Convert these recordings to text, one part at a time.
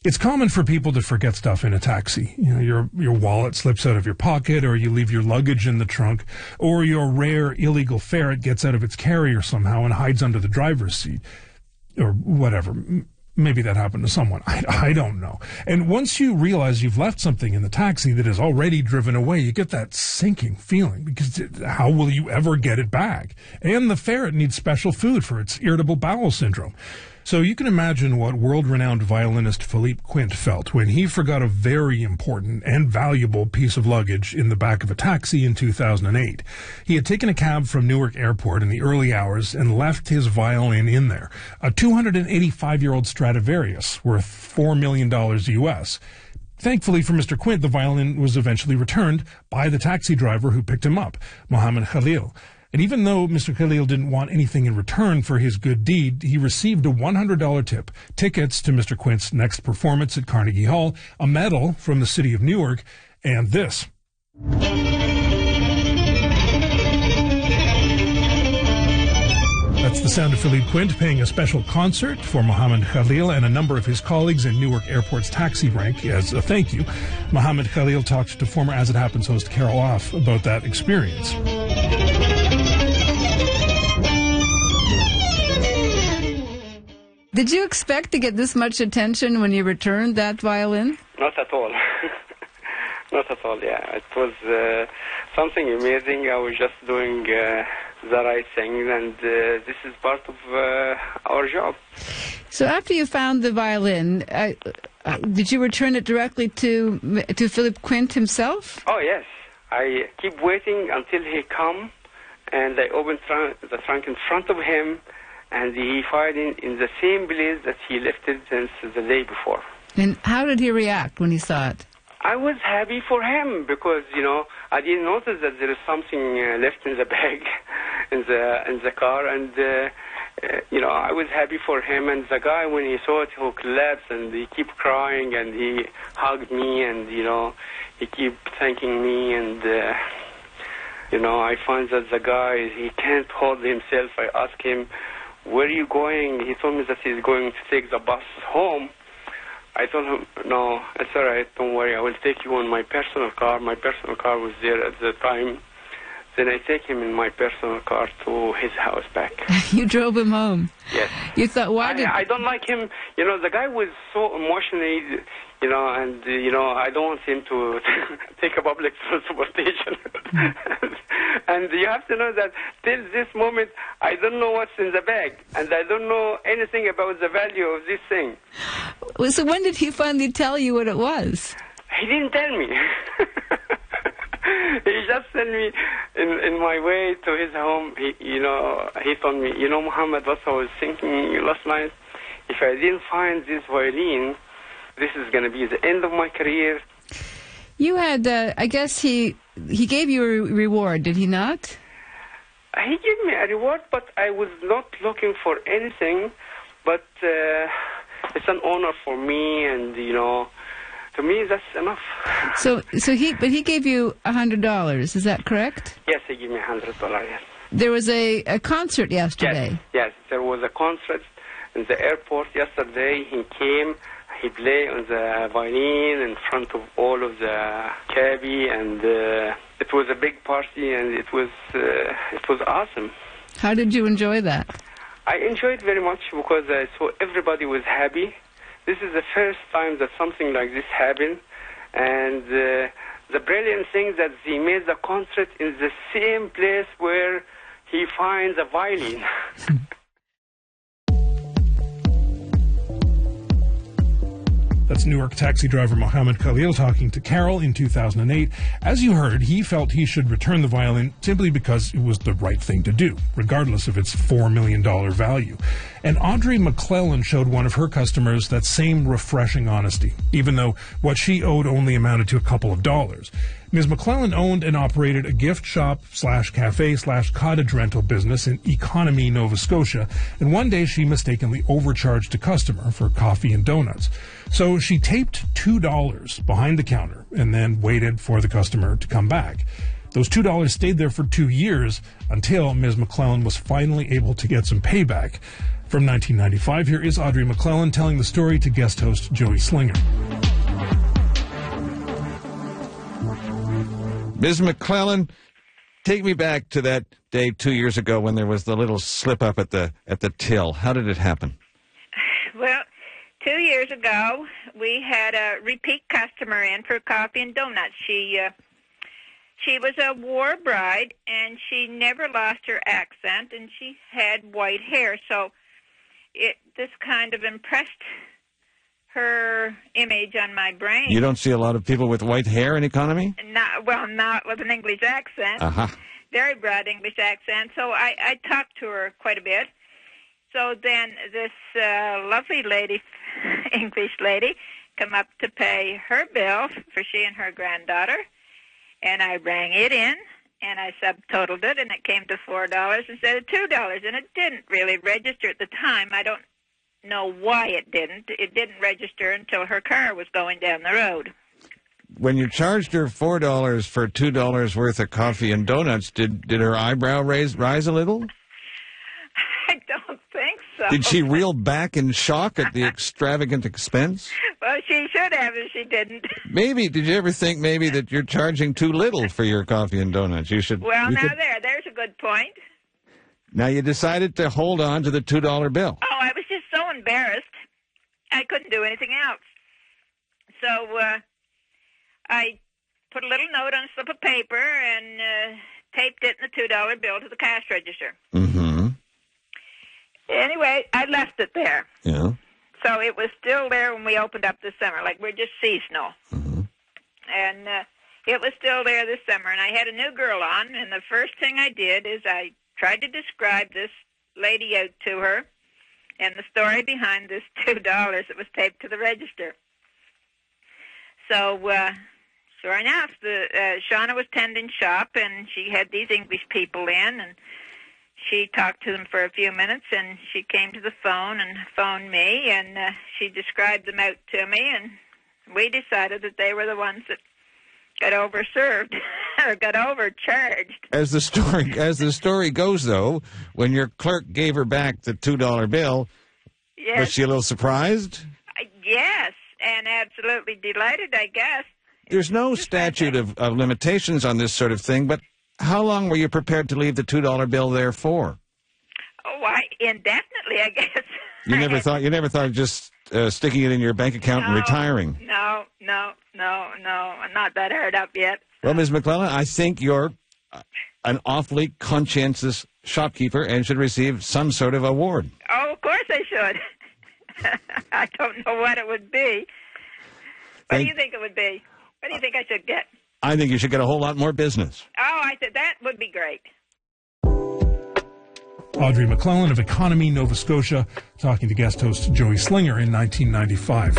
It's common for people to forget stuff in a taxi. You know, your wallet slips out of your pocket, or you leave your luggage in the trunk, or your rare illegal ferret gets out of its carrier somehow and hides under the driver's seat, or whatever. Maybe that happened to someone. I don't know. And once you realize you've left something in the taxi that is already driven away, you get that sinking feeling, because how will you ever get it back? And the ferret needs special food for its irritable bowel syndrome. So you can imagine what world-renowned violinist Philippe Quint felt when he forgot a very important and valuable piece of luggage in the back of a taxi in 2008. He had taken a cab from Newark Airport in the early hours and left his violin in there, a 285-year-old Stradivarius worth $4 million US. Thankfully for Mr. Quint, the violin was eventually returned by the taxi driver who picked him up, Mohammed Khalil. And even though Mr. Khalil didn't want anything in return for his good deed, he received a $100 tip, tickets to Mr. Quint's next performance at Carnegie Hall, a medal from the city of Newark, and this. That's the sound of Philippe Quint paying a special concert for Mohammed Khalil and a number of his colleagues in Newark Airport's taxi rank as a thank you. Mohammed Khalil talked to former As It Happens host Carol Off about that experience. Did you expect to get this much attention when you returned that violin? Not at all. Not at all, yeah. It was something amazing. I was just doing the right thing, and this is part of our job. So after you found the violin, did you return it directly to Philippe Quint himself? Oh, yes. I keep waiting until he come, and I open the trunk in front of him, and he find it in the same place that he left it since the day before. And how did he react when he saw it? I was happy for him because, I didn't notice that there is something left in the bag in the car, and I was happy for him. And the guy, when he saw it, he collapsed and he kept crying, and he hugged me, and he kept thanking me, and I find that the guy, he can't hold himself. I asked him, "Where are you going?" He told me that he's going to take the bus home. I told him, "No, it's all right, don't worry, I will take you on my personal car." My personal car was there at the time. Then I take him in my personal car to his house back. You drove him home? Yes. You thought, why did... I don't like him. The guy was so emotional, and, I don't want him to take a public transportation. And you have to know that till this moment, I don't know what's in the bag, and I don't know anything about the value of this thing. So when did he finally tell you what it was? He didn't tell me. He just sent me in my way to his home. He told me, Muhammad, what I was thinking last night, if I didn't find this violin, this is going to be the end of my career. You had, I guess he gave you a reward, did he not? He gave me a reward, but I was not looking for anything. But it's an honor for me, and to me that's enough. So he gave you $100. Is that correct? Yes, he gave me $100. Yes. There was a concert yesterday. Yes, there was a concert in the airport yesterday. He came. He played on the violin in front of all of the cabby, and it was a big party, and it was awesome. How did you enjoy that? I enjoyed very much because I saw everybody was happy. This is the first time that something like this happened, and the brilliant thing that he made the concert in the same place where he finds a violin. That's Newark taxi driver Mohammed Khalil talking to Carol in 2008. As you heard, he felt he should return the violin simply because it was the right thing to do, regardless of its $4 million value. And Audrey McClellan showed one of her customers that same refreshing honesty, even though what she owed only amounted to a couple of dollars. Ms. McClellan owned and operated a gift shop/cafe/cottage rental business in Economy, Nova Scotia, and one day she mistakenly overcharged a customer for coffee and donuts. So she taped $2 behind the counter and then waited for the customer to come back. Those $2 stayed there for 2 years until Ms. McClellan was finally able to get some payback. From 1995, here is Audrey McClellan telling the story to guest host Joey Slinger. Ms. McClellan, take me back to that day 2 years ago when there was the little slip-up at the till. How did it happen? Well, 2 years ago, we had a repeat customer in for coffee and donuts. She was a war bride, and she never lost her accent, and she had white hair. So this kind of impressed her image on my brain. You don't see a lot of people with white hair in economy? Not with an English accent. Uh-huh. Very broad English accent. So I talked to her quite a bit. So then this lovely lady, English lady, come up to pay her bill for she and her granddaughter. And I rang it in, and I subtotaled it, and it came to $4 instead of $2. And it didn't really register at the time. I don't know why it didn't. It didn't register until her car was going down the road. When you charged her $4 for $2 worth of coffee and donuts, did her eyebrow rise a little? I don't think so. Did she reel back in shock at the extravagant expense? Well, she should have if she didn't. Maybe. Did you ever think maybe that you're charging too little for your coffee and donuts? You should. Well, there's a good point. Now you decided to hold on to the $2 bill. Oh, I was just so embarrassed. I couldn't do anything else. So I put a little note on a slip of paper and taped it in the $2 bill to the cash register. Mm-hmm. Anyway, I left it there. Yeah. So it was still there when we opened up this summer, like we're just seasonal. Mm-hmm. And it was still there this summer, and I had a new girl on, and the first thing I did is I tried to describe this lady out to her and the story behind this $2 that was taped to the register. So, sure enough, Shauna was tending shop, and she had these English people in, and she talked to them for a few minutes, and she came to the phone and phoned me, and she described them out to me, and we decided that they were the ones that got overserved or got overcharged. As the story goes, though, when your clerk gave her back the $2 bill, yes. Was she a little surprised? Yes, and absolutely delighted, I guess. There's no statute of limitations on this sort of thing, but how long were you prepared to leave the $2 bill there for? Oh, indefinitely, I guess. You never thought of just sticking it in your bank account and retiring? No. I'm not that hard up yet. Well, Ms. McClellan, I think you're an awfully conscientious shopkeeper and should receive some sort of award. Oh, of course I should. I don't know what it would be. What do you think it would be? What do you think I should get? I think you should get a whole lot more business. Oh, I said that would be great. Audrey McClellan of Economy, Nova Scotia, talking to guest host Joey Slinger in 1995.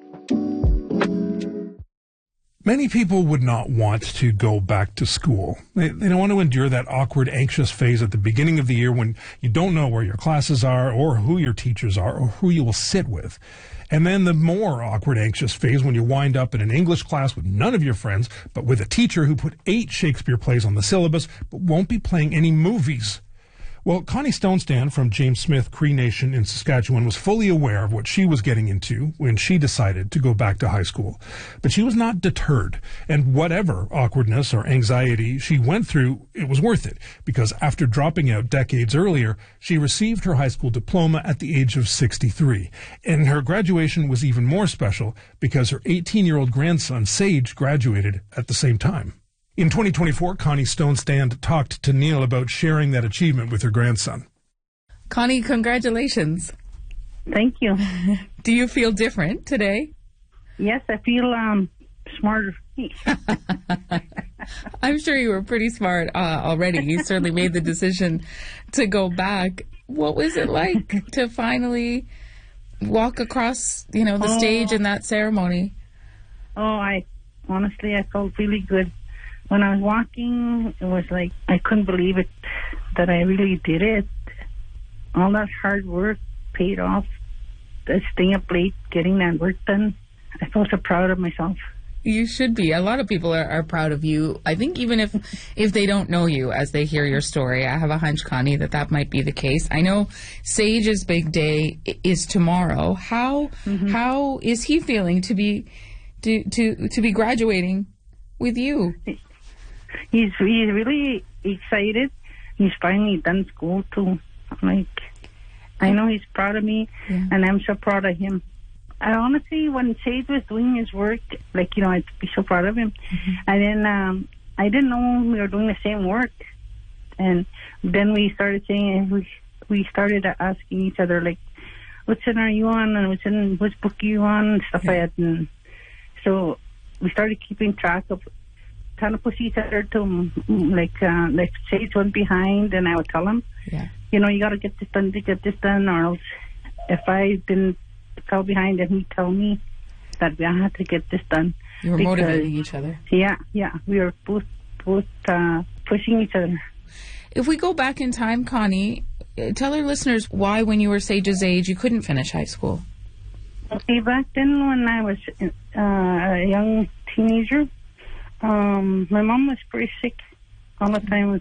Many people would not want to go back to school. They don't want to endure that awkward, anxious phase at the beginning of the year when you don't know where your classes are or who your teachers are or who you will sit with. And then the more awkward, anxious phase when you wind up in an English class with none of your friends, but with a teacher who put 8 Shakespeare plays on the syllabus, but won't be playing any movies. Well, Connie Stonestand from James Smith Cree Nation in Saskatchewan was fully aware of what she was getting into when she decided to go back to high school. But she was not deterred, and whatever awkwardness or anxiety she went through, it was worth it, because after dropping out decades earlier, she received her high school diploma at the age of 63. And her graduation was even more special because her 18-year-old grandson, Sage, graduated at the same time. In 2024, Connie Stonestand talked to Neil about sharing that achievement with her grandson. Connie, congratulations. Thank you. Do you feel different today? Yes, I feel smarter. I'm sure you were pretty smart already. You certainly made the decision to go back. What was it like to finally walk across, the stage in that ceremony? I felt really good. When I was walking, it was like I couldn't believe it, that I really did it. All that hard work paid off. Staying up late, getting that work done. I felt so proud of myself. You should be. A lot of people are proud of you. I think even if they don't know you as they hear your story, I have a hunch, Connie, that might be the case. I know Sage's big day is tomorrow. How is he feeling to be graduating with you? He's really excited. He's finally done school too. I know he's proud of me, and I'm so proud of him. I honestly, when Sage was doing his work, I'd be so proud of him. Mm-hmm. And then I didn't know we were doing the same work. And then we started saying, we started asking each other, what center are you on? And which book are you on? And stuff like that. And so we started keeping track of, kind of push each other to, Sage went behind, and I would tell him, you got to get this done, or else if I didn't fell behind, and he'd tell me that I had to get this done. You were motivating each other. Yeah. We were both pushing each other. If we go back in time, Connie, tell our listeners why, when you were Sage's age, you couldn't finish high school. Okay, back then when I was a young teenager, my mom was pretty sick all the time.